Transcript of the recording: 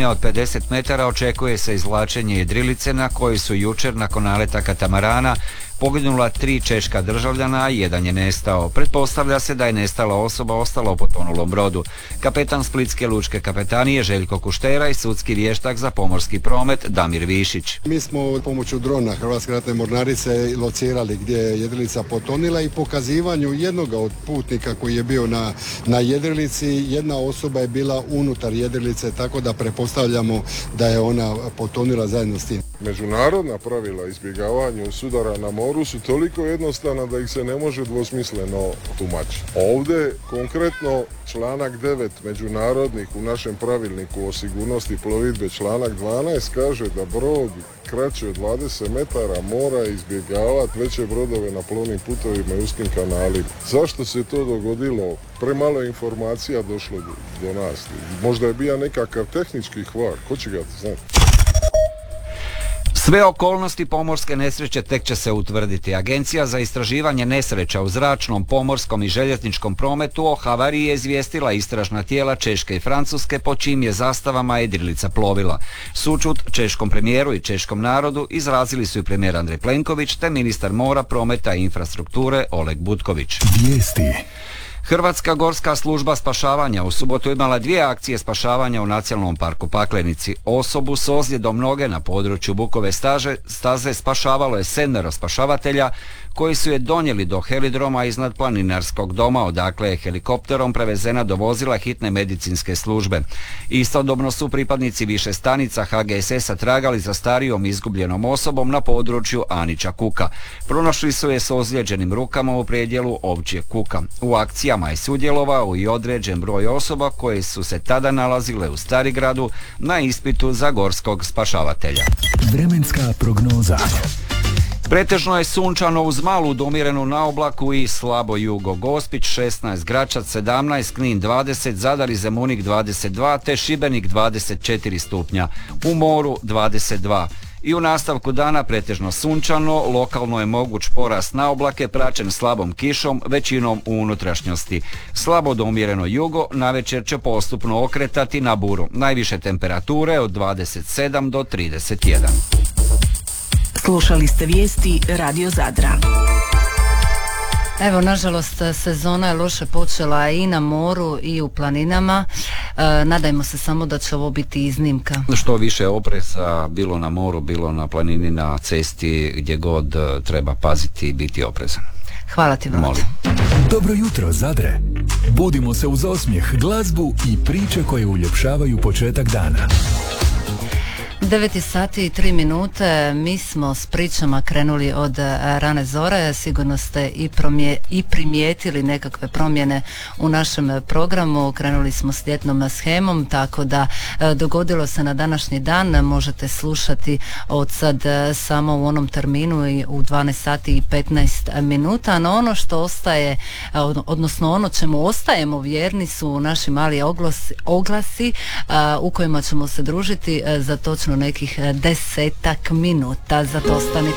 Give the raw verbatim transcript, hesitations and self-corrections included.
dubine od pedeset metara očekuje se izvlačenje jedrilice na kojoj su jučer nakon naleta katamarana poginula tri češka državljana, a jedan je nestao. Pretpostavlja se da je nestala osoba ostala u potonulom brodu. Kapetan Splitske lučke kapetanije Željko Kuštera i sudski vještak za pomorski promet Damir Višić. Mi smo pomoću drona Hrvatske ratne mornarice locirali gdje je jedrilica potonila i pokazivanju jednoga od putnika koji je bio na, na jedrilici, jedna osoba je bila unutar jedrilice, tako da pretpostavljamo da je ona potonila zajedno s tim. Međunarodna pravila izbjegavanju sudara na moru su toliko jednostavna da ih se ne može dvosmisleno tumačiti. Ovdje konkretno članak devet međunarodnih u našem pravilniku o sigurnosti plovidbe, članak dvanaest kaže da brod kraće od dvadeset metara mora izbjegavati veće brodove na plovnim putovima i uskim kanalima. Zašto se to dogodilo? Premalo informacija došlo do, do nas. Možda je bio nekakav tehnički kvar, ko će ga znati? Sve okolnosti pomorske nesreće tek će se utvrditi. Agencija za istraživanje nesreća u zračnom, pomorskom i željezničkom prometu o havariji je izvijestila istražna tijela Češke i Francuske po čijim je zastavama jedrilica plovila. Sućut češkom premijeru i češkom narodu izrazili su i premijer Andrej Plenković te ministar mora, prometa i infrastrukture Oleg Butković. Vijesti. Hrvatska gorska služba spašavanja u subotu imala dvije akcije spašavanja u Nacionalnom parku Paklenici. Osobu s ozljedom noge na području Bukove staže, staze spašavalo je sedmero spašavatelja koji su je donijeli do helidroma iznad planinarskog doma, odakle je helikopterom prevezena do vozila hitne medicinske službe. Istodobno su pripadnici više stanica ha ge es es-a tragali za starijom izgubljenom osobom na području Anića Kuka. Pronašli su je s ozlijeđenim rukama u predjelu Ovčjeg Kuka. U akcijama je sudjelovao i određen broj osoba koje su se tada nalazile u Starigradu na ispitu za gorskog spašavatelja. Vremenska prognoza. Pretežno je sunčano uz malu domirenu naoblaku i slabo jugo. Gospić šesnaest, Gračac sedamnaest, Knin dvadeset, Zadar i Zemunik dvadeset dva te Šibenik dvadeset četiri stupnja. U moru dvadeset dva. I u nastavku dana pretežno sunčano, lokalno je moguć porast naoblake praćen slabom kišom, većinom u unutrašnjosti. Slabo do umjereno jugo, navečer će postupno okretati na buru. Najviše temperature od dvadeset sedam do trideset jedan. Slušali ste vijesti Radio Zadra. Evo, nažalost, sezona je loše počela i na moru i u planinama. E, nadajmo se samo da će ovo biti iznimka. Što više opreza, bilo na moru, bilo na planini, na cesti, gdje god treba paziti i biti oprezan. Hvala ti, Vlada. Dobro jutro, Zadre. Budimo se uz osmijeh, glazbu i priče koje uljepšavaju početak dana. devet sati i tri minute, mi smo s pričama krenuli od rane zore, sigurno ste i, promje, i primijetili nekakve promjene u našem programu, krenuli smo s ljetnom shemom, tako da dogodilo se na današnji dan, možete slušati od sad samo u onom terminu i u dvanaest sati i petnaest minuta, no ono što ostaje, odnosno ono čemu ostajemo vjerni su naši mali oglasi, oglasi u kojima ćemo se družiti za točno nekih desetak minuta. Zato ostanite